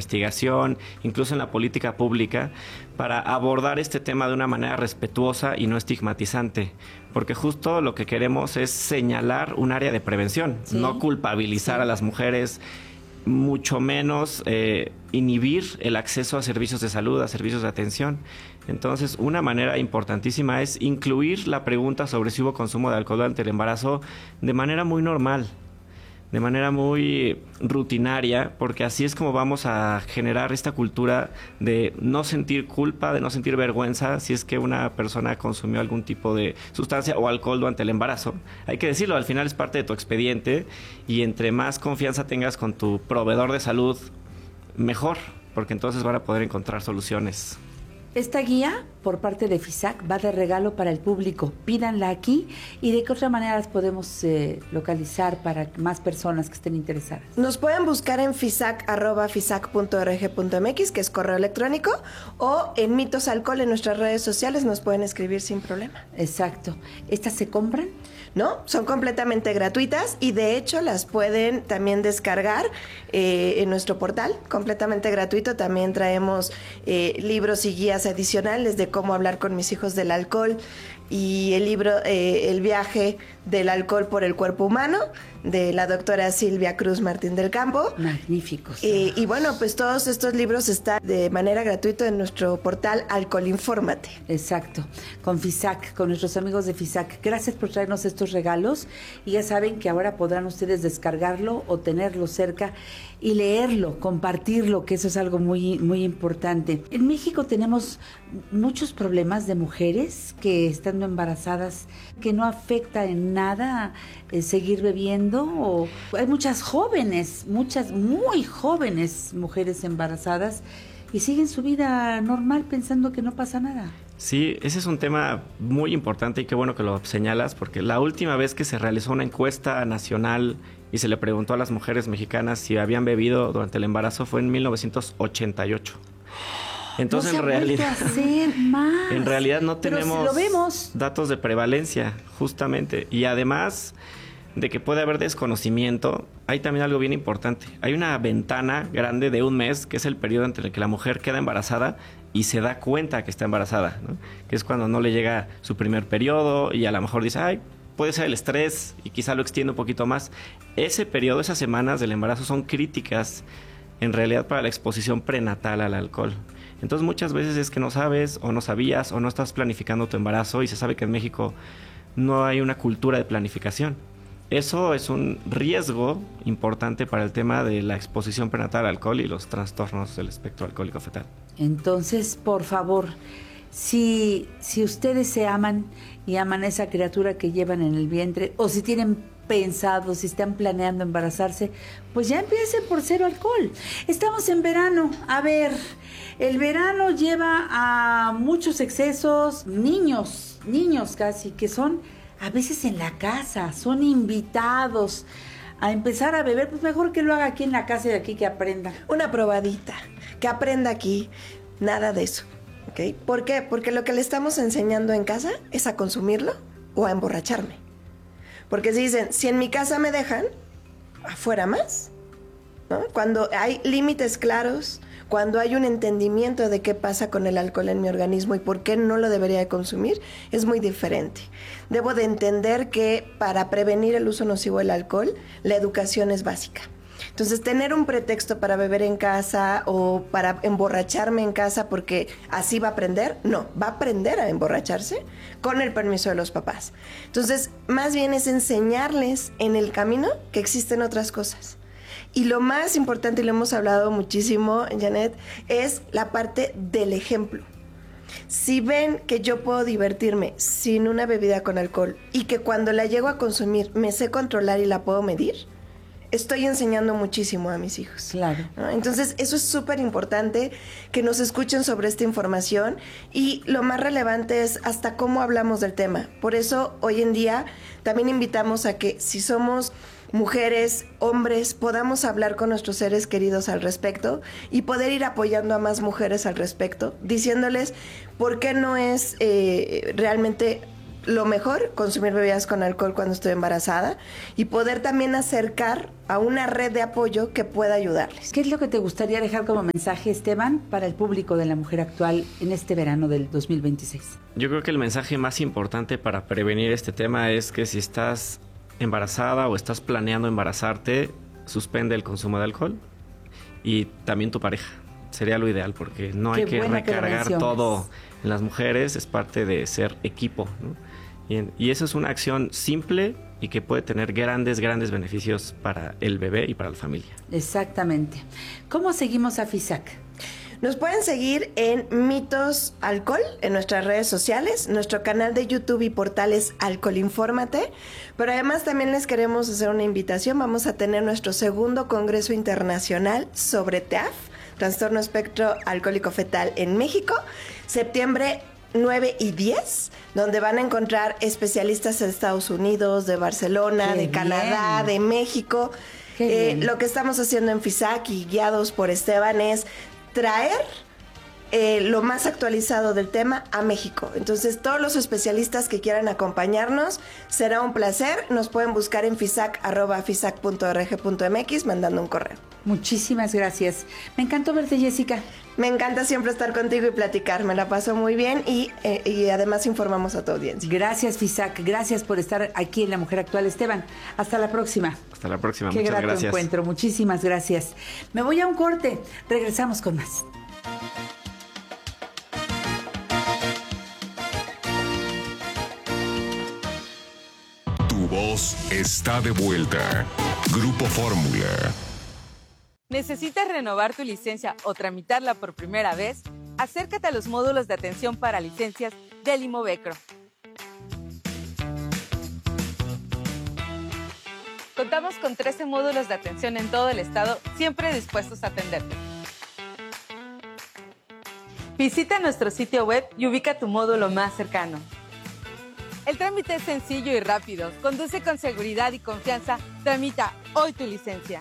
investigación, incluso en la política pública, para abordar este tema de una manera respetuosa y no estigmatizante. Porque justo lo que queremos es señalar un área de prevención, sí, no culpabilizar a las mujeres, mucho menos inhibir el acceso a servicios de salud, a servicios de atención. Entonces, una manera importantísima es incluir la pregunta sobre si hubo consumo de alcohol durante el embarazo de manera muy normal, de manera muy rutinaria, porque así es como vamos a generar esta cultura de no sentir culpa, de no sentir vergüenza si es que una persona consumió algún tipo de sustancia o alcohol durante el embarazo. Hay que decirlo, al final es parte de tu expediente y entre más confianza tengas con tu proveedor de salud, mejor, porque entonces van a poder encontrar soluciones. Esta guía, por parte de FISAC, va de regalo para el público. Pídanla aquí y de qué otra manera las podemos localizar para más personas que estén interesadas. Nos pueden buscar en fisac@fisac.org.mx, que es correo electrónico, o en Mitos Alcohol en nuestras redes sociales nos pueden escribir sin problema. Exacto. ¿Estas se compran? No, son completamente gratuitas y de hecho las pueden también descargar en nuestro portal, completamente gratuito. También traemos libros y guías adicionales de cómo hablar con mis hijos del alcohol y el libro El viaje del alcohol por el cuerpo humano, de la doctora Silvia Cruz Martín del Campo. Magníficos. Y bueno, pues todos estos libros están de manera gratuita en nuestro portal Alcoholinfórmate. Exacto, con FISAC, con nuestros amigos de FISAC. Gracias por traernos estos regalos y ya saben que ahora podrán ustedes descargarlo o tenerlo cerca y leerlo, compartirlo, que eso es algo muy, muy importante. En México tenemos muchos problemas de mujeres que estando embarazadas, que no afecta en nada seguir bebiendo, o hay muchas jóvenes, muchas muy jóvenes mujeres embarazadas y siguen su vida normal pensando que no pasa nada. Sí, ese es un tema muy importante y qué bueno que lo señalas, porque la última vez que se realizó una encuesta nacional y se le preguntó a las mujeres mexicanas si habían bebido durante el embarazo fue en 1988. Entonces, no se en realidad no tenemos si lo vemos. Datos de prevalencia, justamente. Y además de que puede haber desconocimiento, hay también algo bien importante. Hay una ventana grande de un mes, que es el periodo entre el que la mujer queda embarazada y se da cuenta que está embarazada, ¿no? Que es cuando no le llega su primer periodo y a lo mejor dice, ay, puede ser el estrés y quizá lo extiende un poquito más. Ese periodo, esas semanas del embarazo son críticas en realidad para la exposición prenatal al alcohol. Entonces muchas veces es que no sabes o no sabías o no estás planificando tu embarazo y se sabe que en México no hay una cultura de planificación. Eso es un riesgo importante para el tema de la exposición prenatal al alcohol y los trastornos del espectro alcohólico fetal. Entonces, por favor, si ustedes se aman y aman a esa criatura que llevan en el vientre, o si tienen pensado, si están planeando embarazarse, pues ya empiecen por cero alcohol. Estamos en verano. A ver, el verano lleva a muchos excesos, niños casi, que son a veces en la casa, son invitados a empezar a beber, pues mejor que lo haga aquí en la casa y de aquí que aprenda. Una probadita, que aprenda aquí, nada de eso, ¿ok? ¿Por qué? Porque lo que le estamos enseñando en casa es a consumirlo o a emborracharme. Porque si dicen, si en mi casa me dejan, afuera más, ¿no? Cuando hay límites claros, cuando hay un entendimiento de qué pasa con el alcohol en mi organismo y por qué no lo debería de consumir, es muy diferente. Debo de entender que para prevenir el uso nocivo del alcohol, la educación es básica. Entonces, tener un pretexto para beber en casa o para emborracharme en casa porque así va a aprender, no, va a aprender a emborracharse con el permiso de los papás. Entonces, más bien es enseñarles en el camino que existen otras cosas. Y lo más importante, y lo hemos hablado muchísimo, Janet, es la parte del ejemplo. Si ven que yo puedo divertirme sin una bebida con alcohol y que cuando la llego a consumir me sé controlar y la puedo medir, estoy enseñando muchísimo a mis hijos. Claro. ¿No? Entonces, eso es súper importante, que nos escuchen sobre esta información y lo más relevante es hasta cómo hablamos del tema. Por eso, hoy en día, también invitamos a que si somos mujeres, hombres, podamos hablar con nuestros seres queridos al respecto y poder ir apoyando a más mujeres al respecto, diciéndoles por qué no es realmente lo mejor, consumir bebidas con alcohol cuando estoy embarazada y poder también acercar a una red de apoyo que pueda ayudarles. ¿Qué es lo que te gustaría dejar como mensaje, Esteban, para el público de La Mujer Actual en este verano del 2026? Yo creo que el mensaje más importante para prevenir este tema es que si estás embarazada o estás planeando embarazarte, suspende el consumo de alcohol y también tu pareja. Sería lo ideal porque no hay que recargar todo en las mujeres, es parte de ser equipo, ¿no? Y eso es una acción simple y que puede tener grandes beneficios para el bebé y para la familia. Exactamente. ¿Cómo seguimos a FISAC? Nos pueden seguir en Mitos Alcohol en nuestras redes sociales, nuestro canal de YouTube y portal es Alcoholinfórmate, pero además también les queremos hacer una invitación. Vamos a tener nuestro segundo Congreso Internacional sobre TEAF, Trastorno Espectro Alcohólico Fetal en México, septiembre 9 y 10, donde van a encontrar especialistas de Estados Unidos, de Barcelona, de Canadá, de México. Lo que estamos haciendo en FISAC y guiados por Esteban es traer lo más actualizado del tema a México. Entonces, todos los especialistas que quieran acompañarnos, será un placer. Nos pueden buscar en fisac@fisac.org.mx mandando un correo. Muchísimas gracias. Me encantó verte, Jessica. Me encanta siempre estar contigo y platicar. Me la paso muy bien y además informamos a tu audiencia. Gracias, FISAC. Gracias por estar aquí en La Mujer Actual. Esteban, hasta la próxima. Hasta la próxima. Qué muchas grato gracias. encuentro. Muchísimas gracias. Me voy a un corte. Regresamos con más. Tu voz está de vuelta. Grupo Fórmula. ¿Necesitas renovar tu licencia o tramitarla por primera vez? Acércate a los módulos de atención para licencias del Imovecro. Contamos con 13 módulos de atención en todo el estado, siempre dispuestos a atenderte. Visita nuestro sitio web y ubica tu módulo más cercano. El trámite es sencillo y rápido. Conduce con seguridad y confianza. Tramita hoy tu licencia.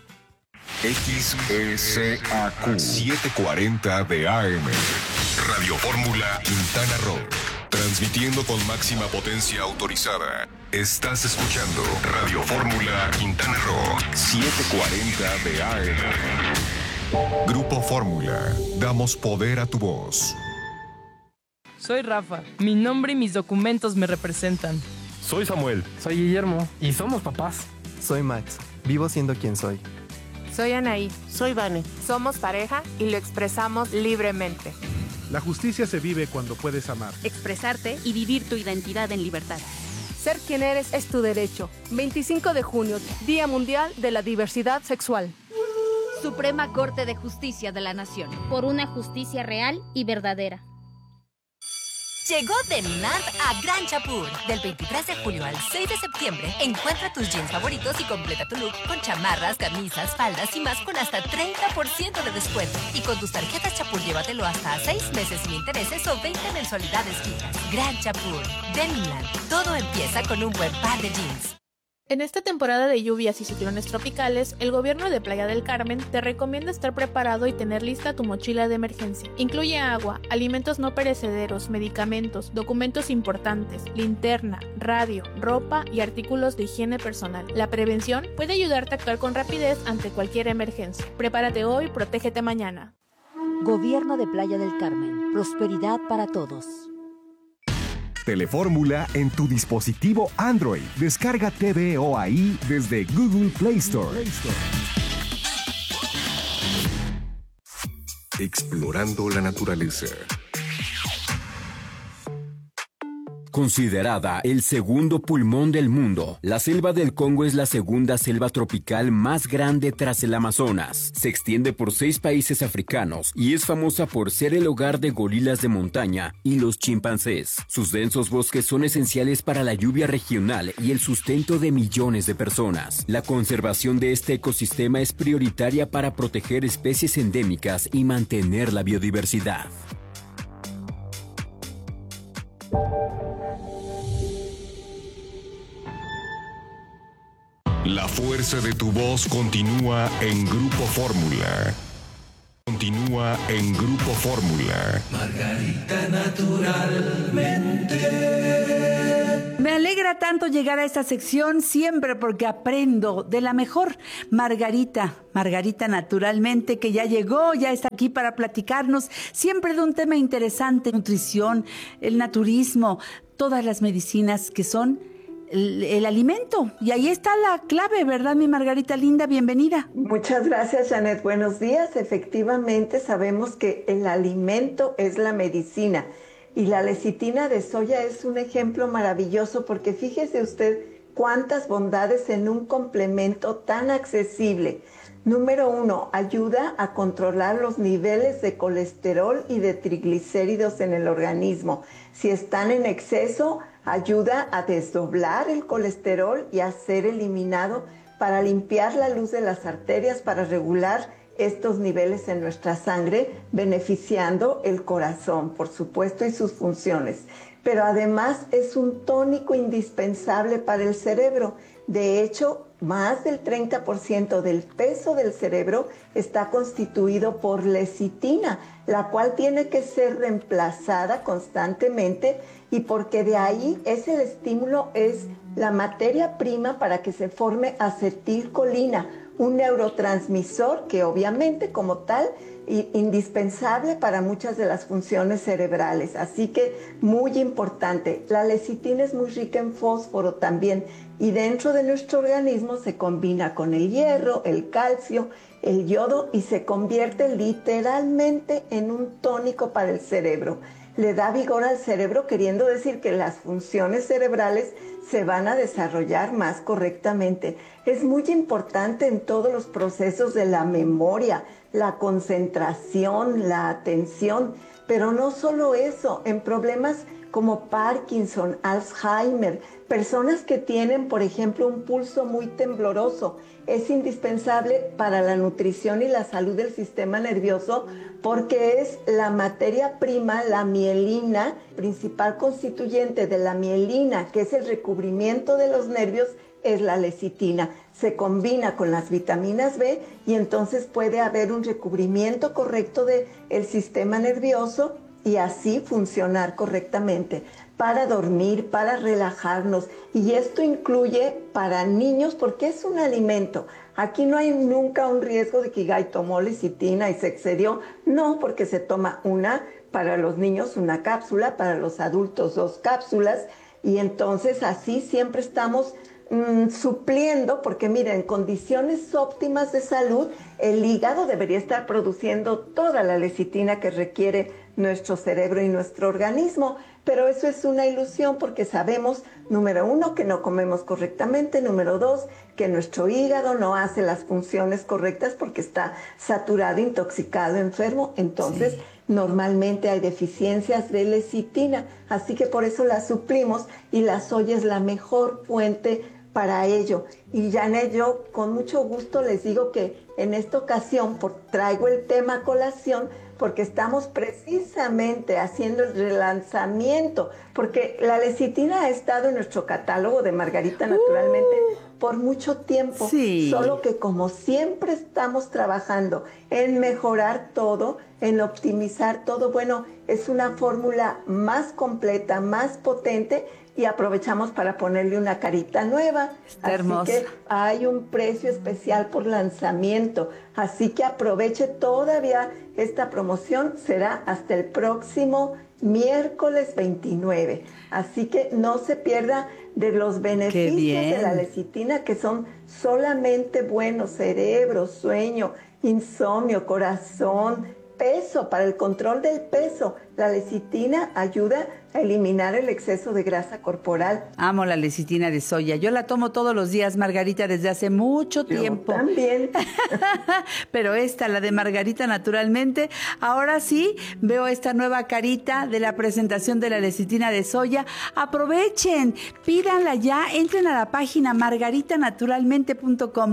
XECAQ 740 de AM. Radio Fórmula Quintana Roo. Transmitiendo con máxima potencia autorizada. Estás escuchando Radio Fórmula Quintana Roo 740 de AM. Grupo Fórmula. Damos poder a tu voz. Soy Rafa. Mi nombre y mis documentos me representan. Soy Samuel. Soy Guillermo. Y somos papás. Soy Max. Vivo siendo quien soy. Soy Anaí. Soy Vane. Somos pareja y lo expresamos libremente. La justicia se vive cuando puedes amar. Expresarte y vivir tu identidad en libertad. Ser quien eres es tu derecho. 25 de junio, Día Mundial de la Diversidad Sexual. Suprema Corte de Justicia de la Nación. Por una justicia real y verdadera. Llegó Deniland a Gran Chapur. Del 23 de julio al 6 de septiembre, encuentra tus jeans favoritos y completa tu look con chamarras, camisas, faldas y más con hasta 30% de descuento. Y con tus tarjetas Chapur, llévatelo hasta 6 meses sin intereses o 20 mensualidades fijas. Gran Chapur. Deniland. Todo empieza con un buen par de jeans. En esta temporada de lluvias y ciclones tropicales, el gobierno de Playa del Carmen te recomienda estar preparado y tener lista tu mochila de emergencia. Incluye agua, alimentos no perecederos, medicamentos, documentos importantes, linterna, radio, ropa y artículos de higiene personal. La prevención puede ayudarte a actuar con rapidez ante cualquier emergencia. Prepárate hoy, protégete mañana. Gobierno de Playa del Carmen. Prosperidad para todos. Telefórmula en tu dispositivo Android. Descarga TVOAI desde Google Play Store. Explorando la naturaleza. Considerada el segundo pulmón del mundo, la selva del Congo es la segunda selva tropical más grande tras el Amazonas. Se extiende por 6 países africanos y es famosa por ser el hogar de gorilas de montaña y los chimpancés. Sus densos bosques son esenciales para la lluvia regional y el sustento de millones de personas. La conservación de este ecosistema es prioritaria para proteger especies endémicas y mantener la biodiversidad. La fuerza de tu voz continúa en Grupo Fórmula. Continúa en Grupo Fórmula. Margarita naturalmente. Me alegra tanto llegar a esta sección siempre porque aprendo de la mejor. Margarita Naturalmente, que ya llegó, ya está aquí para platicarnos siempre de un tema interesante: nutrición, el naturismo, todas las medicinas que son el alimento. Y ahí está la clave, ¿verdad, mi Margarita linda? Bienvenida. Muchas gracias, Janet. Buenos días. Efectivamente, sabemos que el alimento es la medicina. Y la lecitina de soya es un ejemplo maravilloso porque fíjese usted cuántas bondades en un complemento tan accesible. Número 1, ayuda a controlar los niveles de colesterol y de triglicéridos en el organismo. Si están en exceso, ayuda a desdoblar el colesterol y a ser eliminado para limpiar la luz de las arterias, para regular estos niveles en nuestra sangre, beneficiando el corazón, por supuesto, y sus funciones. Pero además es un tónico indispensable para el cerebro. De hecho, más del 30% del peso del cerebro está constituido por lecitina, la cual tiene que ser reemplazada constantemente, y porque de ahí es el estímulo, es la materia prima para que se forme acetilcolina, un neurotransmisor que obviamente como tal indispensable para muchas de las funciones cerebrales. Así que muy importante. La lecitina es muy rica en fósforo también, y dentro de nuestro organismo se combina con el hierro, el calcio, el yodo, y se convierte literalmente en un tónico para el cerebro. Le da vigor al cerebro, queriendo decir que las funciones cerebrales se van a desarrollar más correctamente. Es muy importante en todos los procesos de la memoria, la concentración, la atención, pero no solo eso, en problemas como Parkinson, Alzheimer, personas que tienen, por ejemplo, un pulso muy tembloroso. Es indispensable para la nutrición y la salud del sistema nervioso porque es la materia prima, la mielina, principal constituyente de la mielina, que es el recubrimiento de los nervios, es la lecitina. Se combina con las vitaminas B y entonces puede haber un recubrimiento correcto del sistema nervioso y así funcionar correctamente para dormir, para relajarnos. Y esto incluye para niños porque es un alimento. Aquí no hay nunca un riesgo de que tomó lecitina y se excedió. No, porque se toma una, para los niños una cápsula, para los adultos 2 cápsulas, y entonces así siempre estamos supliendo, porque miren, en condiciones óptimas de salud, el hígado debería estar produciendo toda la lecitina que requiere nuestro cerebro y nuestro organismo, pero eso es una ilusión porque sabemos, número 1, que no comemos correctamente, número 2, que nuestro hígado no hace las funciones correctas porque está saturado, intoxicado, enfermo, entonces sí. Normalmente hay deficiencias de lecitina, así que por eso la suplimos y la soya es la mejor fuente para ello. Y Janet, yo con mucho gusto les digo que en esta ocasión traigo el tema a colación porque estamos precisamente haciendo el relanzamiento, porque la lecitina ha estado en nuestro catálogo de Margarita Naturalmente por mucho tiempo, sí. Solo que como siempre estamos trabajando en mejorar todo, en optimizar todo, bueno, es una fórmula más completa, más potente, y aprovechamos para ponerle una carita nueva. Está hermosa. Así que hay un precio especial por lanzamiento, así que aproveche todavía esta promoción, será hasta el próximo miércoles 29, así que no se pierda de los beneficios de la lecitina, que son solamente buenos: cerebro, sueño, insomnio, corazón, peso, para el control del peso. La lecitina ayuda a eliminar el exceso de grasa corporal. Amo la lecitina de soya. Yo la tomo todos los días, Margarita, desde hace mucho tiempo. Yo también. Pero la de Margarita Naturalmente, ahora sí veo esta nueva carita de la presentación de la lecitina de soya. Aprovechen, pídanla ya, entren a la página margaritanaturalmente.com,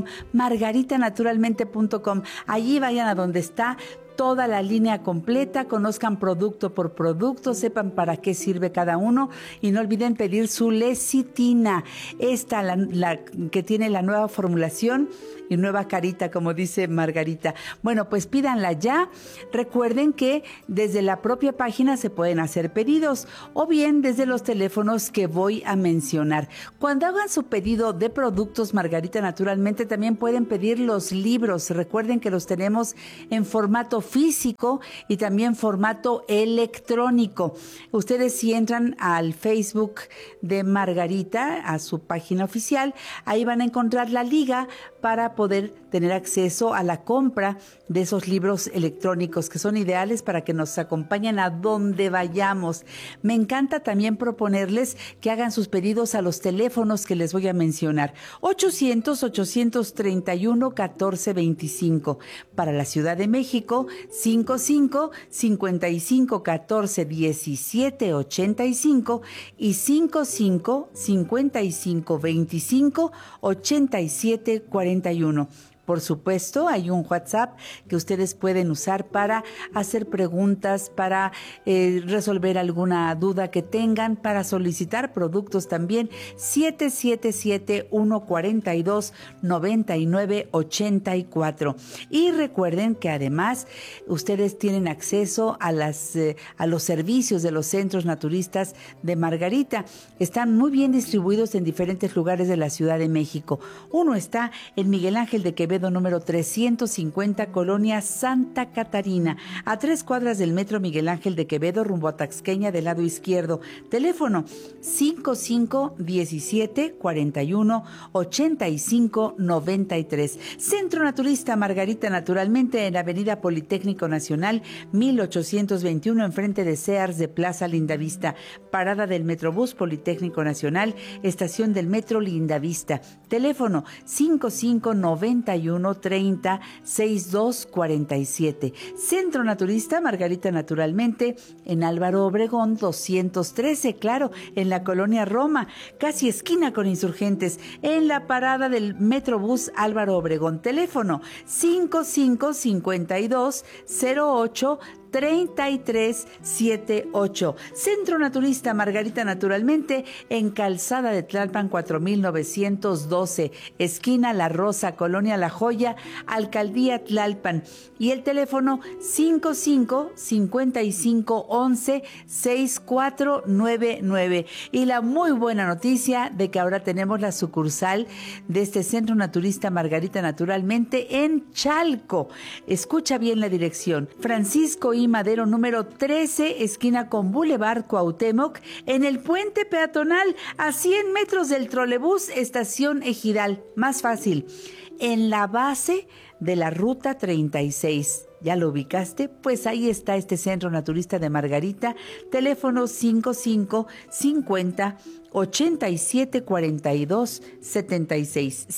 margaritanaturalmente.com. Allí vayan a donde está toda la línea completa, conozcan producto por producto, sepan para qué sirve cada uno y no olviden pedir su lecitina. Esta, la que tiene la nueva formulación, y nueva carita, como dice Margarita. Bueno, pues pídanla ya. Recuerden que desde la propia página se pueden hacer pedidos o bien desde los teléfonos que voy a mencionar. Cuando hagan su pedido de productos Margarita Naturalmente, también pueden pedir los libros. Recuerden que los tenemos en formato físico y también formato electrónico. Ustedes si entran al Facebook de Margarita, a su página oficial, ahí van a encontrar la liga para poder tener acceso a la compra de esos libros electrónicos que son ideales para que nos acompañen a donde vayamos. Me encanta también proponerles que hagan sus pedidos a los teléfonos que les voy a mencionar. 800-831-1425. Para la Ciudad de México, 55-55-14-17-85 y 55-55-25-87-41. Por supuesto, hay un WhatsApp que ustedes pueden usar para hacer preguntas, para resolver alguna duda que tengan, para solicitar productos también. 777-142-9984. Y recuerden que además ustedes tienen acceso a los servicios de los centros naturistas de Margarita. Están muy bien distribuidos en diferentes lugares de la Ciudad de México. Uno está en Miguel Ángel de Quevedo, número 350, Colonia Santa Catarina, a 3 cuadras del Metro Miguel Ángel de Quevedo, rumbo a Taxqueña, del lado izquierdo. Teléfono 55-17-41-85-93. Centro Naturista Margarita Naturalmente, en la Avenida Politécnico Nacional, 1821, enfrente de Sears de Plaza Lindavista. Parada del Metrobús Politécnico Nacional, estación del Metro Lindavista. Teléfono 55-91-30-6247. Centro Naturista Margarita Naturalmente, en Álvaro Obregón 213, claro, en la Colonia Roma, casi esquina con Insurgentes, en la parada del Metrobús Álvaro Obregón. Teléfono 55-5208-3378. Centro Naturista Margarita Naturalmente, en Calzada de Tlalpan 4912, esquina La Rosa, Colonia La Joya, Alcaldía Tlalpan. Y el teléfono 55-55-11-6499. Y la muy buena noticia de que ahora tenemos la sucursal de este Centro Naturista Margarita Naturalmente en Chalco. Escucha bien la dirección: Francisco I. Madero, número 13, esquina con Boulevard Cuauhtémoc, en el puente peatonal, a 100 metros del trolebús Estación Ejidal. Más fácil, en la base de la Ruta 36. ¿Ya lo ubicaste? Pues ahí está este Centro Naturista de Margarita. Teléfono 55-50-87-42-76.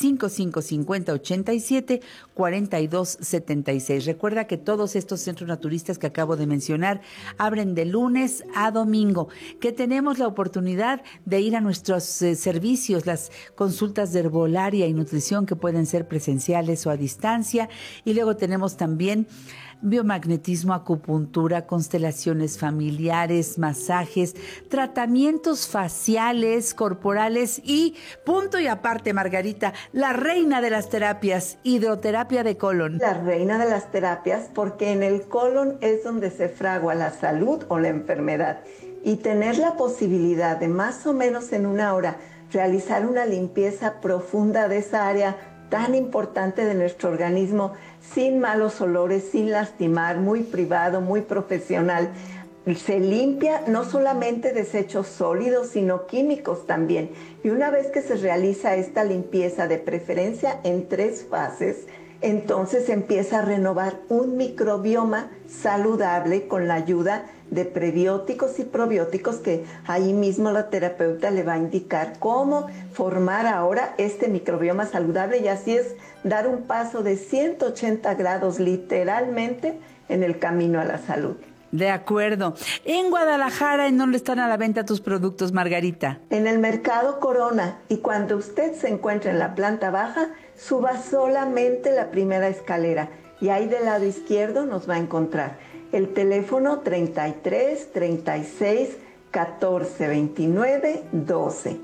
55-50-87-42-76. Recuerda que todos estos centros naturistas que acabo de mencionar abren de lunes a domingo, que tenemos la oportunidad de ir a nuestros servicios, las consultas de herbolaria y nutrición, que pueden ser presenciales o a distancia. Y luego tenemos también biomagnetismo, acupuntura, constelaciones familiares, masajes, tratamientos faciales, corporales y, punto y aparte, Margarita, la reina de las terapias, hidroterapia de colon. La reina de las terapias, porque en el colon es donde se fragua la salud o la enfermedad. Y tener la posibilidad de más o menos en una hora realizar una limpieza profunda de esa área tan importante de nuestro organismo, sin malos olores, sin lastimar, muy privado, muy profesional. Se limpia no solamente desechos sólidos, sino químicos también. Y una vez que se realiza esta limpieza, de preferencia en 3 fases, entonces empieza a renovar un microbioma saludable con la ayuda de prebióticos y probióticos, que ahí mismo la terapeuta le va a indicar cómo formar ahora este microbioma saludable, y así es dar un paso de 180 grados literalmente en el camino a la salud. De acuerdo. En Guadalajara, ¿en dónde están a la venta tus productos, Margarita? En el Mercado Corona, y cuando usted se encuentra en la planta baja, suba solamente la primera escalera y ahí del lado izquierdo nos va a encontrar. El teléfono 33 36 14 29 12.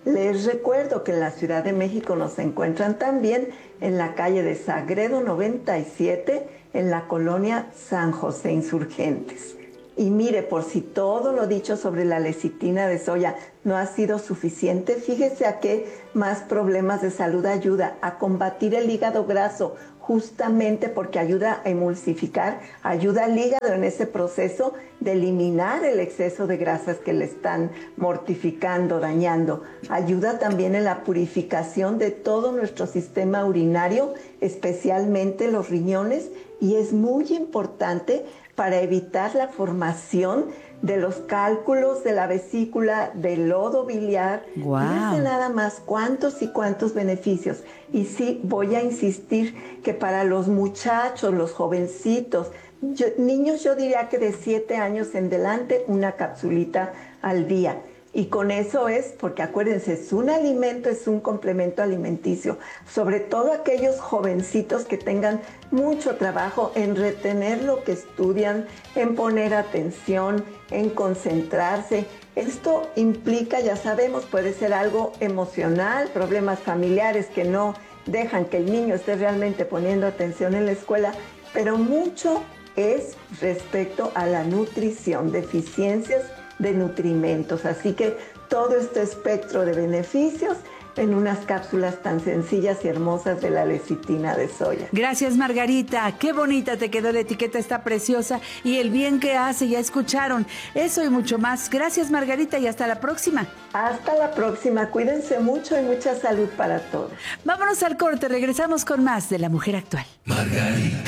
Les recuerdo que en la Ciudad de México nos encuentran también en la calle de Sagredo 97, en la colonia San José Insurgentes. Y mire, por si todo lo dicho sobre la lecitina de soya no ha sido suficiente, fíjese a qué más problemas de salud ayuda: a combatir el hígado graso, justamente porque ayuda a emulsificar, ayuda al hígado en ese proceso de eliminar el exceso de grasas que le están mortificando, dañando. Ayuda también en la purificación de todo nuestro sistema urinario, especialmente los riñones, y es muy importante para evitar la formación de los cálculos de la vesícula, del lodo biliar. Wow. Fíjense nada más cuántos y cuántos beneficios. Y sí, voy a insistir que para los muchachos, los jovencitos, niños, yo diría que de 7 años en delante, una capsulita al día. Y con eso es, porque acuérdense, es un alimento, es un complemento alimenticio. Sobre todo aquellos jovencitos que tengan mucho trabajo en retener lo que estudian, en poner atención, en concentrarse. Esto implica, ya sabemos, puede ser algo emocional, problemas familiares que no dejan que el niño esté realmente poniendo atención en la escuela, pero mucho es respecto a la nutrición, deficiencias de nutrimentos. Así que todo este espectro de beneficios en unas cápsulas tan sencillas y hermosas de la lecitina de soya. Gracias, Margarita. Qué bonita te quedó la etiqueta, está preciosa, y el bien que hace, ya escucharon. Eso y mucho más. Gracias, Margarita, y hasta la próxima. Hasta la próxima. Cuídense mucho y mucha salud para todos. Vámonos al corte. Regresamos con más de La Mujer Actual. Margarita.